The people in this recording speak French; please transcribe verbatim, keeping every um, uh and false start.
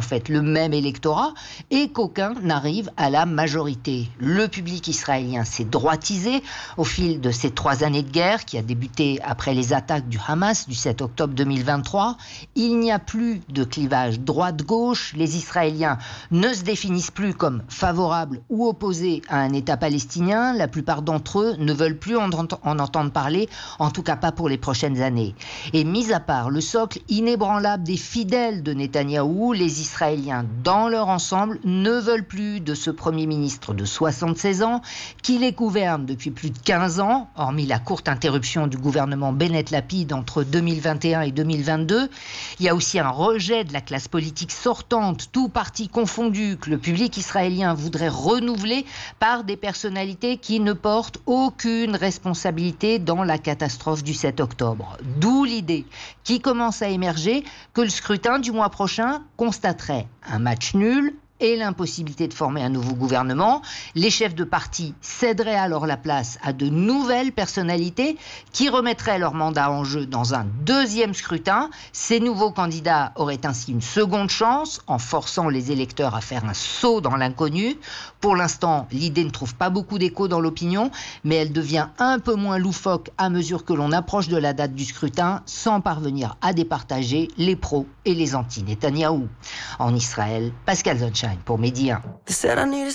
fait le même électorat et qu'aucun n'arrive à la majorité. Le public israélien s'est droitisé au fil de ces trois années de guerre qui a débuté après les attaques du Hamas du sept octobre deux mille vingt-trois. Il n'y a plus de clivage droite-gauche. Les Israéliens ne se définissent plus comme favorables ou opposés à un État palestinien. La plupart d'entre eux ne veulent plus en, en entendre parler, en tout cas pas pour les prochaines années. Et mis à part le socle inébranlable des fidèles de Netanyahou, les Israéliens dans leur ensemble ne veulent plus de ce Premier ministre de soixante-seize ans qui les gouverne depuis plus de quinze ans, hormis la courte interruption du gouvernement Bennett-Lapid entre deux mille vingt et un et deux mille vingt-deux. Il y a aussi un rejet de la classe politique sortante, tout parti confondu, que le public israélien voudrait renouveler par des personnalités qui ne portent aucune responsabilité dans la catastrophe du sept octobre. D'où l'idée qui commence à émerger que le scrutin du mois prochain constaterait un match nul et l'impossibilité de former un nouveau gouvernement. Les chefs de parti céderaient alors la place à de nouvelles personnalités qui remettraient leur mandat en jeu dans un deuxième scrutin. Ces nouveaux candidats auraient ainsi une seconde chance en forçant les électeurs à faire un saut dans l'inconnu. Pour l'instant, l'idée ne trouve pas beaucoup d'écho dans l'opinion, mais elle devient un peu moins loufoque à mesure que l'on approche de la date du scrutin sans parvenir à départager les pros et les anti-Netanyahou. En Israël, Pascal Zonshine pour Midi un.